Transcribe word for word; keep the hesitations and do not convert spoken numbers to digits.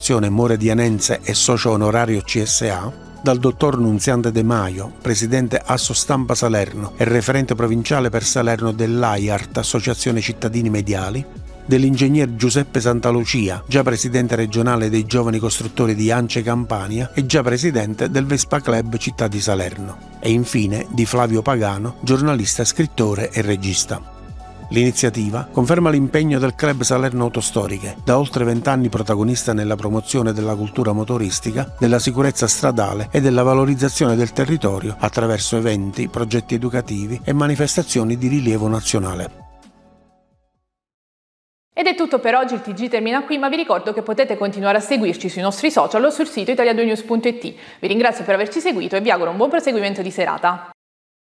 moredianense e socio onorario C S A, dal dottor Nunziante De Maio, presidente Assostampa Salerno e referente provinciale per Salerno dell'A I A R T, Associazione Cittadini Mediali, dell'ingegner Giuseppe Santalucia, già presidente regionale dei giovani costruttori di Ance Campania e già presidente del Vespa Club Città di Salerno, e infine di Flavio Pagano, giornalista, scrittore e regista. L'iniziativa conferma l'impegno del Club Salerno Autostoriche, da oltre vent'anni protagonista nella promozione della cultura motoristica, della sicurezza stradale e della valorizzazione del territorio attraverso eventi, progetti educativi e manifestazioni di rilievo nazionale. Ed è tutto per oggi, il T G termina qui, ma vi ricordo che potete continuare a seguirci sui nostri social o sul sito italia due news punto it. Vi ringrazio per averci seguito e vi auguro un buon proseguimento di serata.